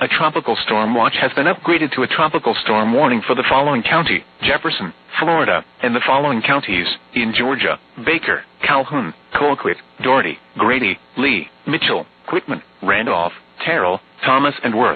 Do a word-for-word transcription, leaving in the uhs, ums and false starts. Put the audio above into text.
A tropical storm watch has been upgraded to a tropical storm warning for the following county: Jefferson, Florida, and the following counties in Georgia: Baker, Calhoun, Colquitt, Dougherty, Grady, Lee, Mitchell, Quitman, Randolph, Terrell, Thomas, and Worth.